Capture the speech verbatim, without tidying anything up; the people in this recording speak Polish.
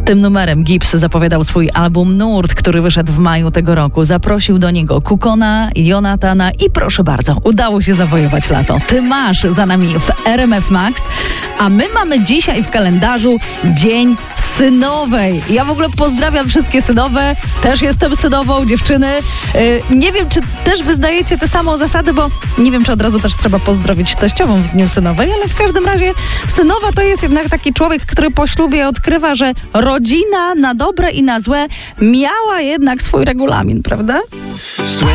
Tym numerem Gibbs zapowiadał swój album Nurt, który wyszedł w maju tego roku. Zaprosił do niego Kukona, Jonathana i proszę bardzo, udało się zawojować lato. Ty masz za nami w R M F Max, a my mamy dzisiaj w kalendarzu Dzień Synowej. Ja w ogóle pozdrawiam wszystkie synowe, też jestem synową, dziewczyny. Yy, nie wiem, czy też wyznajecie te samą zasady, bo nie wiem, czy od razu też trzeba pozdrowić teściową w Dniu Synowej, ale w każdym razie synowa to jest jednak taki człowiek, który po ślubie odkrywa, że rodzina na dobre i na złe miała jednak swój regulamin, prawda?